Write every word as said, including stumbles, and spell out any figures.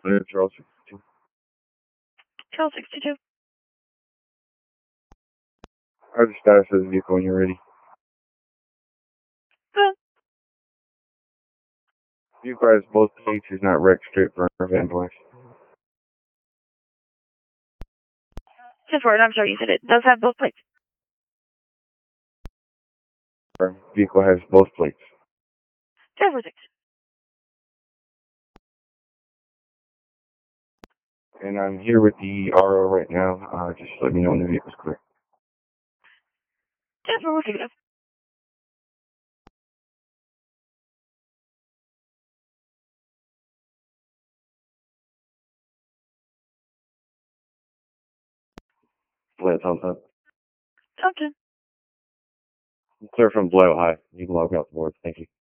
Clear, Charles sixty-two. Charles sixty-two. How's the status of the vehicle when you're ready? Good. Vehicle has both plates, is not wrecked, straight for ambulance. ten four, I'm sorry, you said it does have both plates. Vehicle has both plates. ten four six. And I'm here with the R O right now. Uh, just let me know when the vehicle's clear. ten four, we'll take it up. Bled thumbs up. Something. Clear from below. Hi. You can log out the board. Thank you.